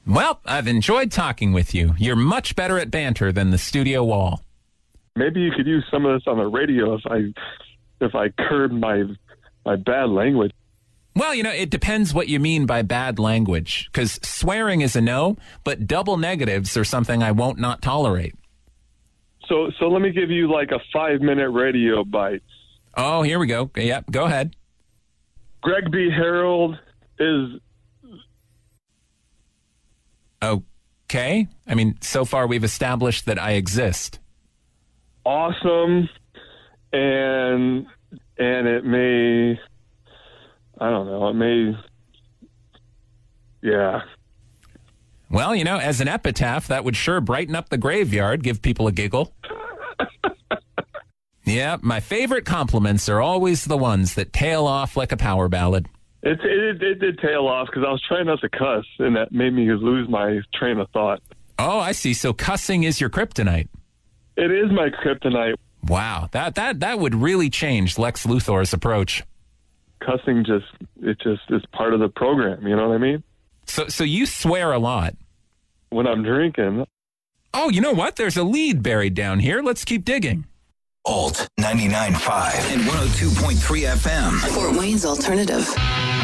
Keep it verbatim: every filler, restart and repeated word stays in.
Well, I've enjoyed talking with you. You're much better at banter than the studio wall. Maybe you could use some of this on the radio if I if I curb my my bad language. Well, you know, it depends what you mean by bad language, because swearing is a no, but double negatives are something I won't not tolerate. So so let me give you like a five-minute radio bite. Oh, here we go. Yep, go ahead. Greg B. Harold is... Okay. I mean, so far we've established that I exist. Awesome, and and it may... I don't know. It may, yeah. Well, you know, as an epitaph, that would sure brighten up the graveyard, give people a giggle. Yeah, my favorite compliments are always the ones that tail off like a power ballad. It, it, it did tail off because I was trying not to cuss, and that made me lose my train of thought. Oh, I see. So cussing is your kryptonite. It is my kryptonite. Wow, that that that would really change Lex Luthor's approach. Cussing just, it just is part of the program, you know what I mean? So so you swear a lot. When I'm drinking. Oh, you know what? There's a lead buried down here. Let's keep digging. Alt ninety-nine point five and one oh two point three F M. Fort Wayne's Alternative.